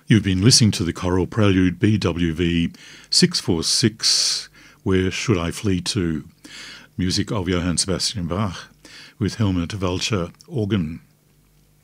You've been listening to the choral prelude BWV 646, Where Should I Flee To? Music of Johann Sebastian Bach, with Helmut Welcher organ.